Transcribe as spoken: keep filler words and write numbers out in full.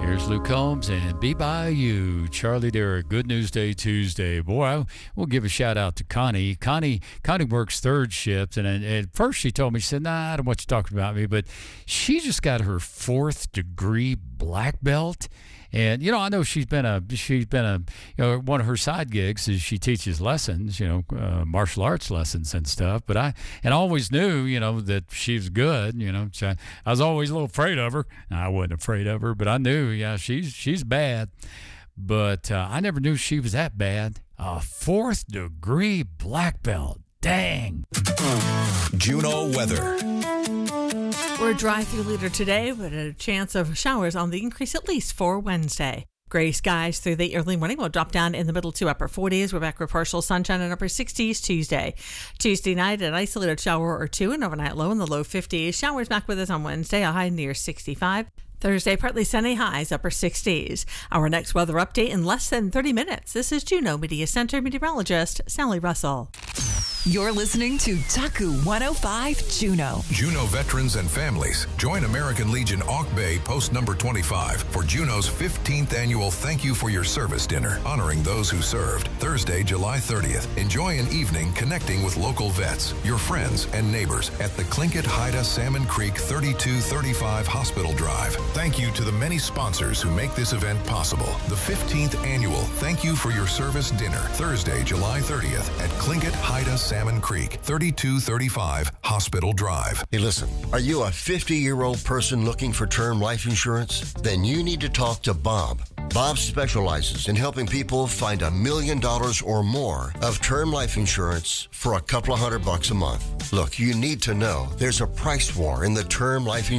Here's Luke Combs and Be By You. Charlie Derrick, Good News Day Tuesday. Boy, I, we'll give a shout out to Connie. Connie Connie works third shift, and, and at first she told me, she said, nah, I don't want you talking about me, but she just got her fourth degree black belt. And, you know, I know she's been a, she's been a, you know, one of her side gigs is she teaches lessons, you know, uh, martial arts lessons and stuff. But I, and I always knew, you know, that she was good, you know. So I, I was always a little afraid of her. I wasn't afraid of her, but I knew, yeah, she's, she's bad. But uh, I never knew she was that bad. A fourth degree black belt. Dang. Juneau weather. We're a dry-through leader today, but a chance of showers on the increase at least for Wednesday. Gray skies through the early morning will drop down in the middle to upper forties. We're back with partial sunshine and upper sixties Tuesday. Tuesday night, an isolated shower or two, an overnight low in the low fifties. Showers back with us on Wednesday, a high near sixty-five. Thursday, partly sunny, highs upper sixties. Our next weather update in less than thirty minutes. This is Juneau Media Center meteorologist Sally Russell. You're listening to Taku one oh five Juneau. Juneau veterans and families, join American Legion Auk Bay Post Number twenty-five for Juneau's fifteenth annual Thank You for Your Service Dinner, honoring those who served. Thursday, July thirtieth. Enjoy an evening connecting with local vets, your friends, and neighbors at the Tlingit Haida Salmon Creek thirty-two thirty-five Hospital Drive. Thank you to the many sponsors who make this event possible. The fifteenth annual Thank You for Your Service Dinner, Thursday, July thirtieth at Tlingit Haida Salmon Creek, thirty-two thirty-five Hospital Drive. Hey, listen, are you a fifty-year-old person looking for term life insurance? Then you need to talk to Bob. Bob specializes in helping people find a million dollars or more of term life insurance for a couple of hundred bucks a month. Look, you need to know there's a price war in the term life insurance